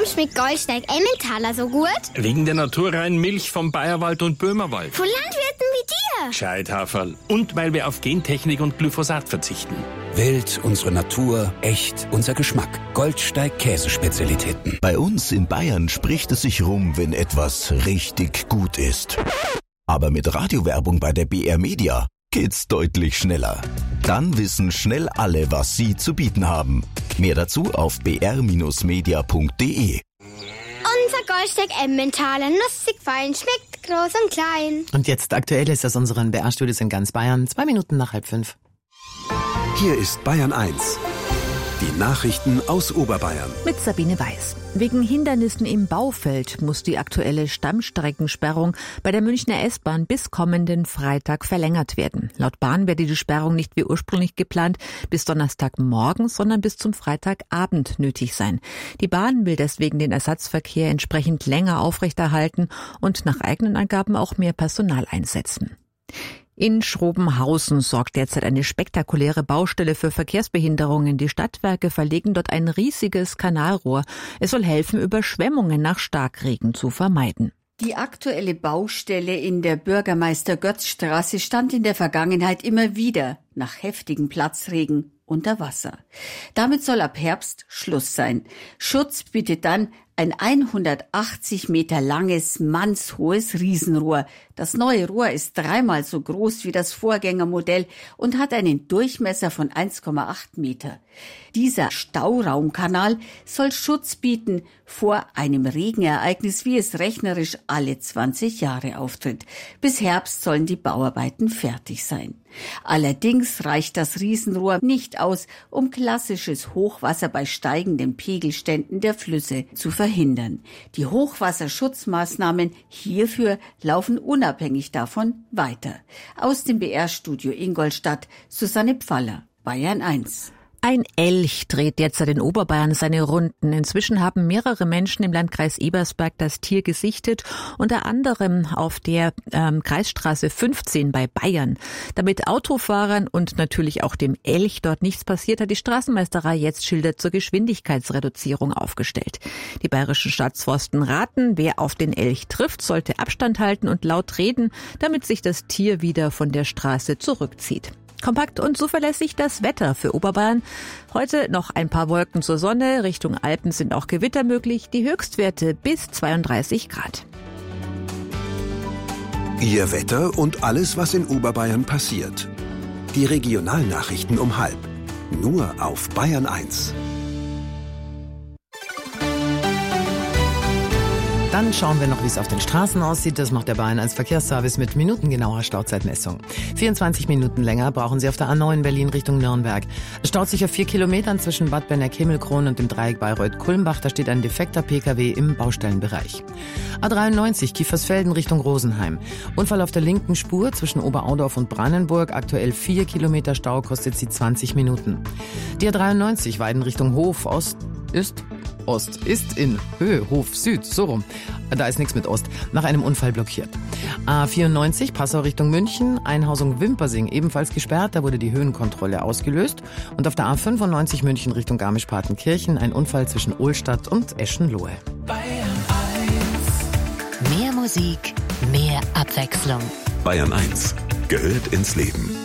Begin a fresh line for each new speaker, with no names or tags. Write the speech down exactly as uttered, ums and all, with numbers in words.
schmeckt Goldsteig Emmentaler so gut?
Wegen der naturreinen Milch vom Bayerwald und Böhmerwald.
Von Landwirten wie dir.
Scheithaferl. Und weil wir auf Gentechnik und Glyphosat verzichten.
Wild, unsere Natur, echt, unser Geschmack. Goldsteig Käsespezialitäten.
Bei uns in Bayern spricht es sich rum, wenn etwas richtig gut ist. Aber mit Radiowerbung bei der B R Media geht's deutlich schneller. Dann wissen schnell alle, was sie zu bieten haben. Mehr dazu auf b r Bindestrich media punkt d e.
Unser Goldsteig Emmentaler, nussig fein, schmeckt groß und klein.
Und jetzt aktuell ist aus unseren B R-Studios in ganz Bayern, zwei Minuten nach halb fünf.
Hier ist Bayern eins. Die Nachrichten aus Oberbayern.
Mit Sabine Weiß. Wegen Hindernissen im Baufeld muss die aktuelle Stammstreckensperrung bei der Münchner S-Bahn bis kommenden Freitag verlängert werden. Laut Bahn werde die Sperrung nicht wie ursprünglich geplant bis Donnerstagmorgen, sondern bis zum Freitagabend nötig sein. Die Bahn will deswegen den Ersatzverkehr entsprechend länger aufrechterhalten und nach eigenen Angaben auch mehr Personal einsetzen. In Schrobenhausen sorgt derzeit eine spektakuläre Baustelle für Verkehrsbehinderungen. Die Stadtwerke verlegen dort ein riesiges Kanalrohr. Es soll helfen, Überschwemmungen nach Starkregen zu vermeiden.
Die aktuelle Baustelle in der Bürgermeister-Götz-Straße stand in der Vergangenheit immer wieder nach heftigen Platzregen unter Wasser. Damit soll ab Herbst Schluss sein. Schutz bietet dann ein hundertachtzig Meter langes, mannshohes Riesenrohr. Das neue Rohr ist dreimal so groß wie das Vorgängermodell und hat einen Durchmesser von eins Komma acht Meter. Dieser Stauraumkanal soll Schutz bieten vor einem Regenereignis, wie es rechnerisch alle zwanzig Jahre auftritt. Bis Herbst sollen die Bauarbeiten fertig sein. Allerdings reicht das Riesenrohr nicht aus, um klassisches Hochwasser bei steigenden Pegelständen der Flüsse zu verhindern. Die Hochwasserschutzmaßnahmen hierfür laufen unabhängig davon weiter. Aus dem B R-Studio Ingolstadt, Susanne Pfaller, Bayern eins.
Ein Elch dreht derzeit in Oberbayern seine Runden. Inzwischen haben mehrere Menschen im Landkreis Ebersberg das Tier gesichtet, unter anderem auf der ähm, Kreisstraße fünfzehn bei Bayern. Damit Autofahrern und natürlich auch dem Elch dort nichts passiert, hat die Straßenmeisterei jetzt Schilder zur Geschwindigkeitsreduzierung aufgestellt. Die bayerischen Staatsforsten raten, wer auf den Elch trifft, sollte Abstand halten und laut reden, damit sich das Tier wieder von der Straße zurückzieht. Kompakt und zuverlässig das Wetter für Oberbayern. Heute noch ein paar Wolken zur Sonne. Richtung Alpen sind auch Gewitter möglich. Die Höchstwerte bis zweiunddreißig Grad.
Ihr Wetter und alles, was in Oberbayern passiert. Die Regionalnachrichten um halb. Nur auf Bayern eins.
Dann schauen wir noch, wie es auf den Straßen aussieht. Das macht der Bayern eins Verkehrsservice mit minutengenauer Stauzeitmessung. vierundzwanzig Minuten länger brauchen Sie auf der A neun Berlin Richtung Nürnberg. Es staut sich auf vier Kilometern zwischen Bad Berneck-Himmelkron und dem Dreieck Bayreuth-Kulmbach. Da steht ein defekter Pkw im Baustellenbereich. A dreiundneunzig Kiefersfelden Richtung Rosenheim. Unfall auf der linken Spur zwischen Oberaudorf und Brandenburg. Aktuell vier Kilometer Stau, kostet sie zwanzig Minuten. Die A dreiundneunzig Weiden Richtung Hof Ost ist... Ost ist in Höhe, Hof Süd, so rum. Da ist nichts mit Ost. Nach einem Unfall blockiert. A vierundneunzig, Passau Richtung München, Einhausung Wimpersing, ebenfalls gesperrt. Da wurde die Höhenkontrolle ausgelöst. Und auf der A fünfundneunzig München Richtung Garmisch-Partenkirchen, ein Unfall zwischen Ohlstadt und Eschenlohe.
Bayern eins. Mehr Musik, mehr Abwechslung.
Bayern eins gehört ins Leben.